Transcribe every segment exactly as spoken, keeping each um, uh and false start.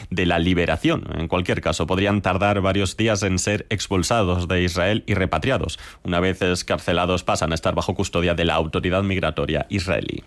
de la liberación. En cualquier caso, podrían tardar varios días en ser expulsados de Israel y repatriados. Una vez excarcelados, pasan a estar bajo custodia de la autoridad migratoria israelí.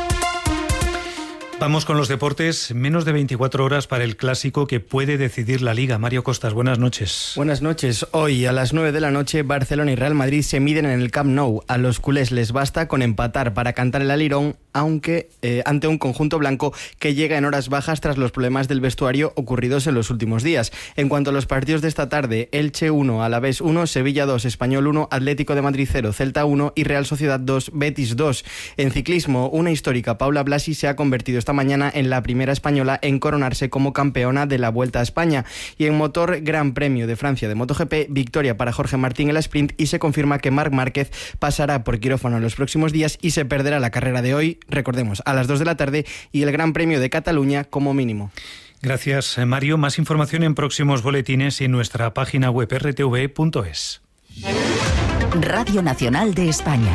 Vamos con los deportes. Menos de veinticuatro horas para el clásico que puede decidir la Liga. Mario Costas, buenas noches. Buenas noches. Hoy a las nueve de la noche Barcelona y Real Madrid se miden en el Camp Nou. A los culés les basta con empatar para cantar el alirón, aunque eh, ante un conjunto blanco que llega en horas bajas tras los problemas del vestuario ocurridos en los últimos días. En cuanto a los partidos de esta tarde, Elche uno, Alavés uno, Sevilla dos, Español uno, Atlético de Madrid cero, Celta uno y Real Sociedad dos, Betis dos. En ciclismo, una histórica Paula Blasi se ha convertido esta mañana en la primera española en coronarse como campeona de la Vuelta a España. Y en motor, Gran Premio de Francia de MotoGP, victoria para Jorge Martín en la sprint y se confirma que Marc Márquez pasará por quirófano en los próximos días y se perderá la carrera de hoy, recordemos, a las dos de la tarde y el Gran Premio de Cataluña como mínimo. Gracias, Mario. Más información en próximos boletines y en nuestra página web erre te ve punto es. Radio Nacional de España.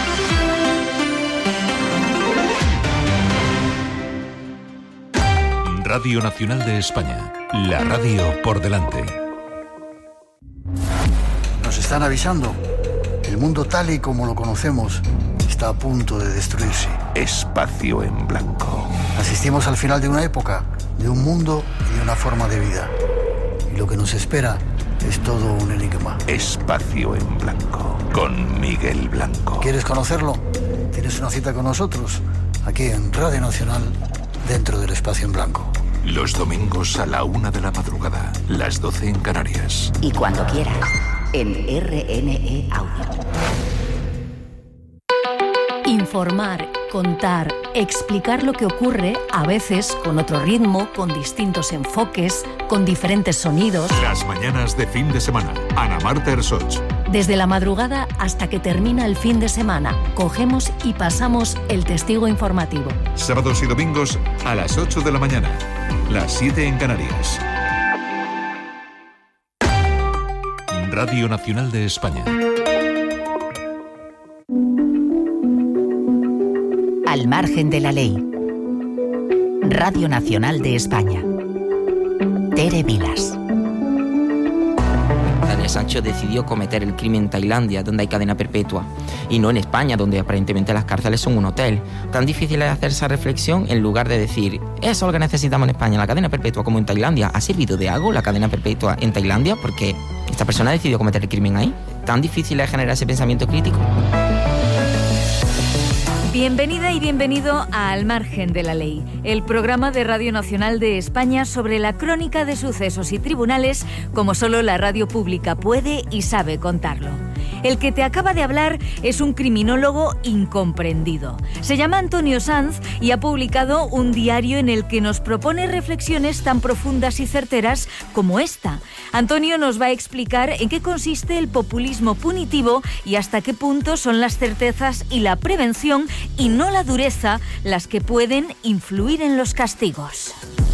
Radio Nacional de España, la radio por delante. Nos están avisando. El mundo tal y como lo conocemos está a punto de destruirse. Espacio en blanco. Asistimos al final de una época, de un mundo y de una forma de vida. Y lo que nos espera es todo un enigma. Espacio en blanco, con Miguel Blanco. ¿Quieres conocerlo? Tienes una cita con nosotros, aquí en Radio Nacional, dentro del Espacio en Blanco. Los domingos a la una de la madrugada, las doce en Canarias. Y cuando quieras, en R N E Audio. Informar, contar, explicar lo que ocurre, a veces con otro ritmo, con distintos enfoques, con diferentes sonidos. Las mañanas de fin de semana. Ana Marta Ersoch. Desde la madrugada hasta que termina el fin de semana, cogemos y pasamos el testigo informativo. Sábados y domingos a las ocho de la mañana, las siete en Canarias. Radio Nacional de España. Al margen de la ley. Radio Nacional de España. Tere Vilas. Daniel Sancho decidió cometer el crimen en Tailandia, donde hay cadena perpetua, y no en España, donde aparentemente las cárceles son un hotel. Tan difícil es hacer esa reflexión en lugar de decir, eso es lo que necesitamos en España, la cadena perpetua como en Tailandia. ¿Ha servido de algo la cadena perpetua en Tailandia? Porque esta persona decidió cometer el crimen ahí. Tan difícil es generar ese pensamiento crítico. Bienvenida y bienvenido a Al Margen de la Ley, el programa de Radio Nacional de España sobre la crónica de sucesos y tribunales como solo la radio pública puede y sabe contarlo. El que te acaba de hablar es un criminólogo incomprendido. Se llama Antonio Sanz y ha publicado un diario en el que nos propone reflexiones tan profundas y certeras como esta. Antonio nos va a explicar en qué consiste el populismo punitivo y hasta qué punto son las certezas y la prevención y no la dureza las que pueden influir en los castigos.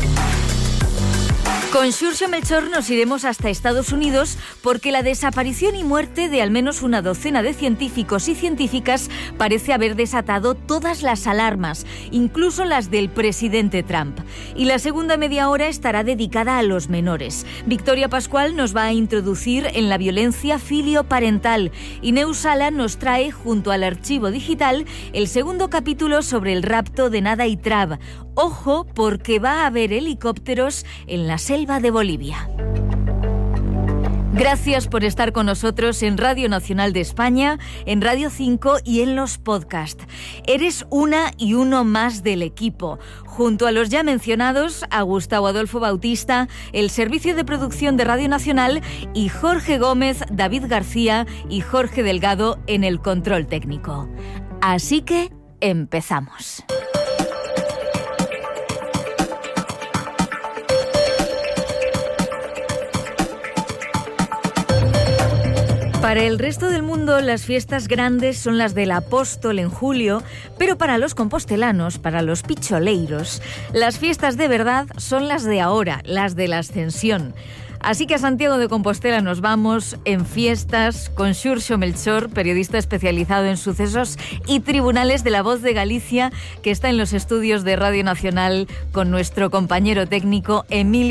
Con Xurxo Melchor nos iremos hasta Estados Unidos porque la desaparición y muerte de al menos una docena de científicos y científicas parece haber desatado todas las alarmas, incluso las del presidente Trump. Y la segunda media hora estará dedicada a los menores. Victoria Pascual nos va a introducir en la violencia filioparental y Neus Sala nos trae, junto al archivo digital, el segundo capítulo sobre el rapto de Nada y Trab. Ojo, porque va a haber helicópteros en la selva de Bolivia. Gracias por estar con nosotros en Radio Nacional de España, en Radio cinco y en los podcasts. Eres una y uno más del equipo. Junto a los ya mencionados, a Gustavo Adolfo Bautista, el Servicio de Producción de Radio Nacional y Jorge Gómez, David García y Jorge Delgado en el control técnico. Así que empezamos. Para el resto del mundo, las fiestas grandes son las del Apóstol en julio, pero para los compostelanos, para los picholeiros, las fiestas de verdad son las de ahora, las de la Ascensión. Así que a Santiago de Compostela nos vamos en fiestas con Xurxo Melchor, periodista especializado en sucesos y tribunales de La Voz de Galicia, que está en los estudios de Radio Nacional con nuestro compañero técnico Emilio